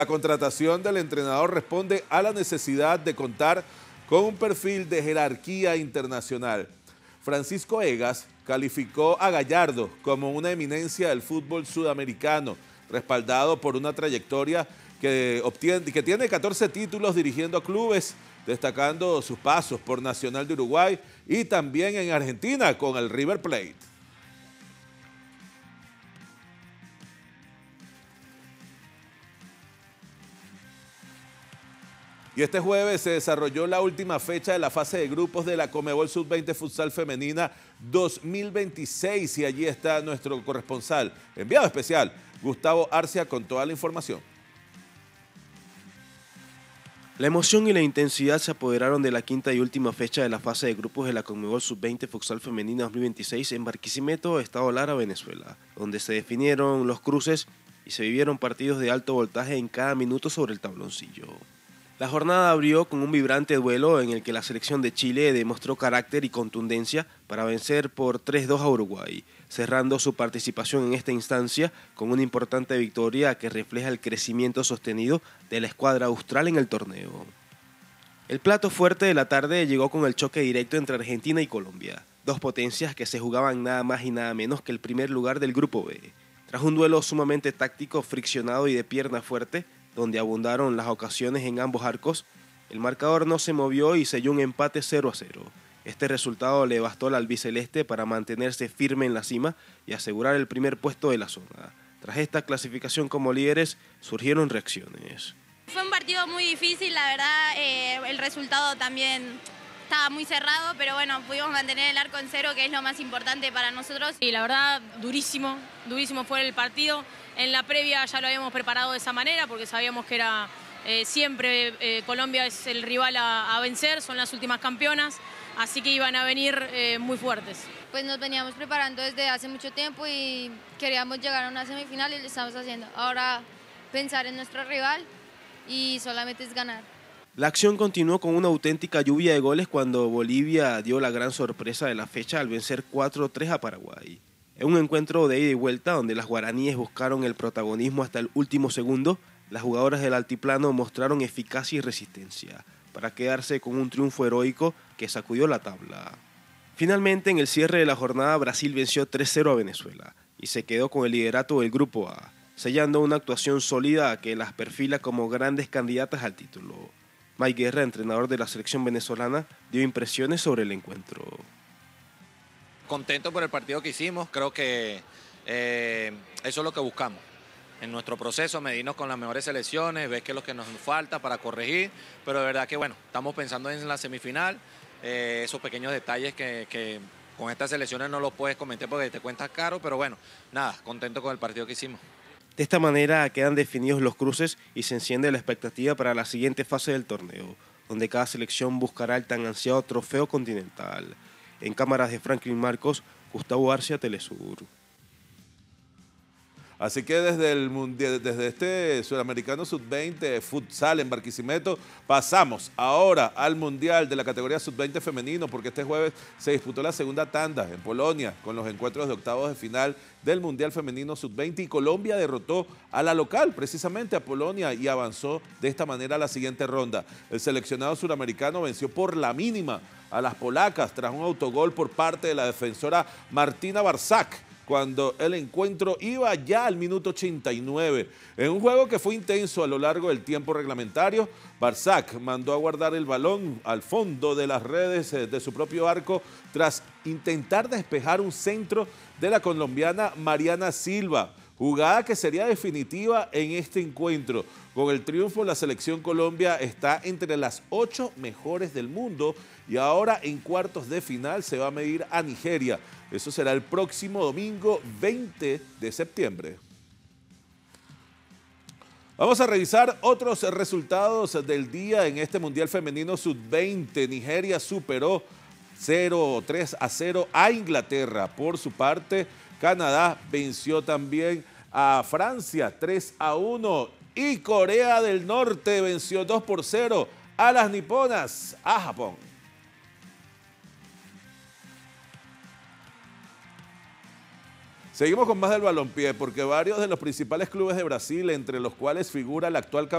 La contratación del entrenador responde a la necesidad de contar con un perfil de jerarquía internacional. Francisco Egas calificó a Gallardo como una eminencia del fútbol sudamericano, respaldado por una trayectoria que tiene 14 títulos dirigiendo a clubes, destacando sus pasos por Nacional de Uruguay y también en Argentina con el River Plate. Y este jueves se desarrolló la última fecha de la fase de grupos de la Conmebol Sub-20 Futsal Femenina 2026 y allí está nuestro corresponsal, enviado especial, Gustavo Arcia, con toda la información. La emoción y la intensidad se apoderaron de la quinta y última fecha de la fase de grupos de la Conmebol Sub-20 Futsal Femenina 2026 en Barquisimeto, Estado Lara, Venezuela, donde se definieron los cruces y se vivieron partidos de alto voltaje en cada minuto sobre el tabloncillo. La jornada abrió con un vibrante duelo en el que la selección de Chile demostró carácter y contundencia para vencer por 3-2 a Uruguay, cerrando su participación en esta instancia con una importante victoria que refleja el crecimiento sostenido de la escuadra austral en el torneo. El plato fuerte de la tarde llegó con el choque directo entre Argentina y Colombia, dos potencias que se jugaban nada más y nada menos que el primer lugar del Grupo B. Tras un duelo sumamente táctico, friccionado y de pierna fuerte, donde abundaron las ocasiones en ambos arcos, el marcador no se movió y selló un empate 0-0. Este resultado le bastó al albiceleste para mantenerse firme en la cima y asegurar el primer puesto de la zona. Tras esta clasificación como líderes, surgieron reacciones. Fue un partido muy difícil, la verdad, el resultado también estaba muy cerrado, pero bueno, pudimos mantener el arco en cero, que es lo más importante para nosotros. Y la verdad, durísimo fue el partido. En la previa ya lo habíamos preparado de esa manera porque sabíamos que era siempre Colombia es el rival a vencer, son las últimas campeonas, así que iban a venir muy fuertes. Pues nos veníamos preparando desde hace mucho tiempo y queríamos llegar a una semifinal y lo estamos haciendo. Ahora pensar en nuestro rival y solamente es ganar. La acción continuó con una auténtica lluvia de goles cuando Bolivia dio la gran sorpresa de la fecha al vencer 4-3 a Paraguay. En un encuentro de ida y vuelta donde las guaraníes buscaron el protagonismo hasta el último segundo, las jugadoras del altiplano mostraron eficacia y resistencia para quedarse con un triunfo heroico que sacudió la tabla. Finalmente, en el cierre de la jornada, Brasil venció 3-0 a Venezuela y se quedó con el liderato del Grupo A, sellando una actuación sólida que las perfila como grandes candidatas al título. Mike Guerra, entrenador de la selección venezolana, dio impresiones sobre el encuentro. Contento por el partido que hicimos, creo que eso es lo que buscamos. En nuestro proceso, medirnos con las mejores selecciones, ver qué es lo que nos falta para corregir, pero de verdad que bueno, estamos pensando en la semifinal, esos pequeños detalles que con estas selecciones no los puedes cometer porque te cuentas caro, pero bueno, nada, contento con el partido que hicimos. De esta manera quedan definidos los cruces y se enciende la expectativa para la siguiente fase del torneo, donde cada selección buscará el tan ansiado trofeo continental. En cámaras de Franklin Marcos, Gustavo Arcia, Telesur. Así que desde este Sudamericano Sub-20 Futsal en Barquisimeto pasamos ahora al Mundial de la categoría Sub-20 femenino, porque este jueves se disputó la segunda tanda en Polonia con los encuentros de octavos de final del Mundial Femenino Sub-20 y Colombia derrotó a la local, precisamente a Polonia, y avanzó de esta manera a la siguiente ronda. El seleccionado suramericano venció por la mínima a las polacas tras un autogol por parte de la defensora Martina Barsak, cuando el encuentro iba ya al minuto 89. En un juego que fue intenso a lo largo del tiempo reglamentario, Barsak mandó a guardar el balón al fondo de las redes de su propio arco tras intentar despejar un centro de la colombiana Mariana Silva, jugada que sería definitiva en este encuentro. Con el triunfo, la selección Colombia está entre las 8 mejores del mundo y ahora en cuartos de final se va a medir a Nigeria. Eso será el próximo domingo 20 de septiembre. Vamos a revisar otros resultados del día en este Mundial Femenino Sub-20. Nigeria superó 3-0 a Inglaterra. Por su parte, Canadá venció también a Francia 3-1 y Corea del Norte venció 2-0 a las niponas a Japón. Seguimos con más del balompié, porque varios de los principales clubes de Brasil, entre los cuales figura el actual campeón